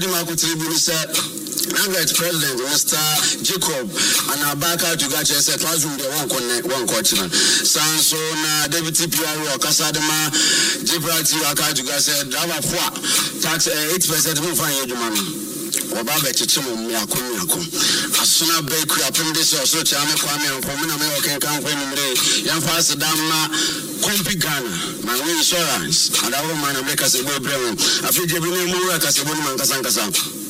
Makutribu said, Nugget President Mr. Jacob and Abaka to get a classroom the one continent. Sanso na Deputy PRO Casadema Jibrati Aka to get said Drava tax 8% move on your money. Obabe Chichum Yakum. As soon as Bakery appendix or so Chama Kwame and Pomina American company, Yanfas Dama Compi Ghana, my insurance, and our man America's a good brain. I feel you bring more like a Sabuman Kasankasa.